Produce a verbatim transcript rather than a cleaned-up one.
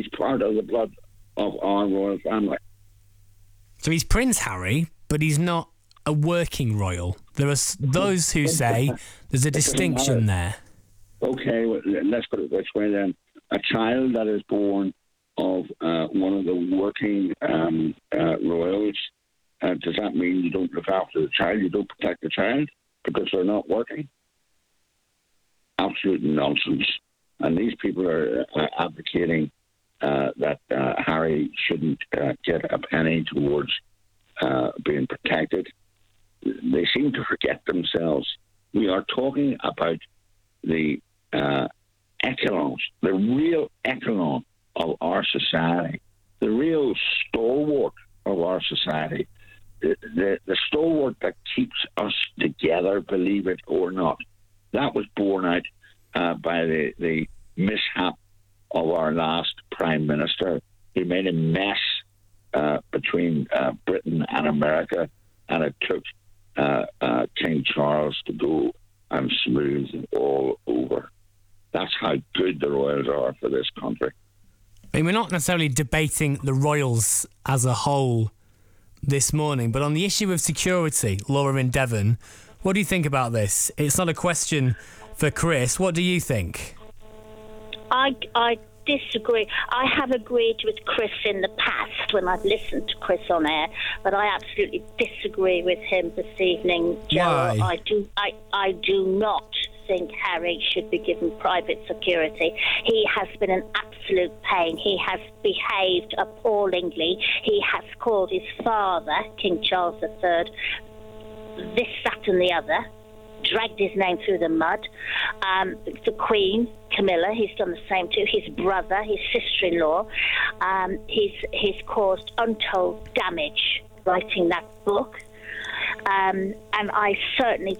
He's part of the blood of our royal family. So he's Prince Harry, but he's not a working royal. There are s- those who say there's a distinction there. Okay, well, let's put it this way then. A child that is born of uh, one of the working um, uh, royals, uh, does that mean you don't look after the child, you don't protect the child because they're not working? Absolute nonsense. And these people are uh, advocating uh, that uh, Harry shouldn't uh, get a penny towards uh, being protected. They seem to forget themselves. We are talking about the uh, echelons, the real echelon of our society, the real stalwart of our society, the, the, the stalwart that keeps us together, believe it or not. That was borne out uh, by the, the mishap of our last Prime Minister. He made a mess uh, between uh, Britain and America, and it took uh, uh, King Charles to go and smooth it all over. That's how good the royals are for this country. I mean, we're not necessarily debating the royals as a whole this morning, but on the issue of security, Laura in Devon, what do you think about this? It's not a question for Chris. What do you think? I, I disagree. I have agreed with Chris in the past when I've listened to Chris on air, but I absolutely disagree with him this evening, Joe. Why? I do, I, I do not think Harry should be given private security. He has been an absolute pain. He has behaved appallingly. He has called his father, King Charles the Third, this, that and the other, dragged his name through the mud. Um, the Queen, Camilla, he's done the same too. His brother, his sister-in-law, um, he's, he's caused untold damage writing that book. Um, and I certainly